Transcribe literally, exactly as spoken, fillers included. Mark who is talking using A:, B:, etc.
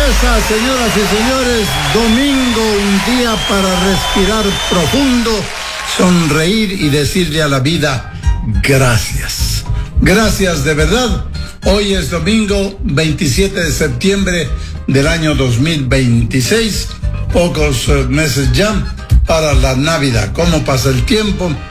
A: Esa, señoras y señores, domingo, un día para respirar profundo, sonreír y decirle a la vida, gracias. Gracias de verdad. Hoy es domingo veintisiete de septiembre del año dos mil veintiséis. Pocos meses ya para la Navidad. ¿Cómo pasa el tiempo?